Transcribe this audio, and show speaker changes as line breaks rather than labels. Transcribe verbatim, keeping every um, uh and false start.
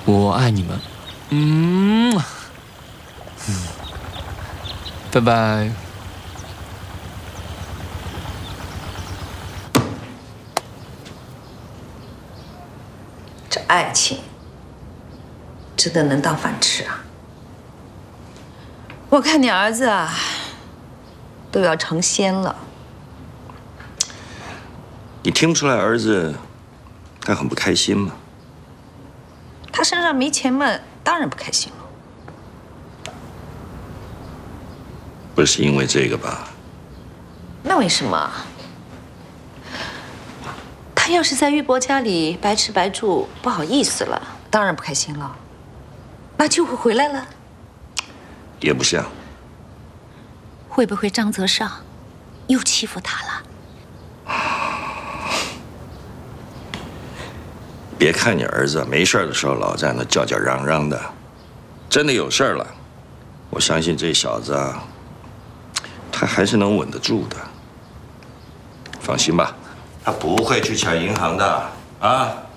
我爱你们。嗯，嗯，拜拜。
这爱情真的能当饭吃啊？我看你儿子啊，都要成仙了。
你听不出来儿子他很不开心吗？
他身上没钱嘛，当然不开心了。
不是因为这个吧？
那为什么？他要是在玉伯家里白吃白住，不好意思了，当然不开心了。那就会回来了。
也不像。
会不会张泽尚又欺负他了？
别看你儿子没事的时候老在那叫叫嚷嚷的，真的有事了，我相信这小子啊，他还是能稳得住的。放心吧，他不会去抢银行的啊。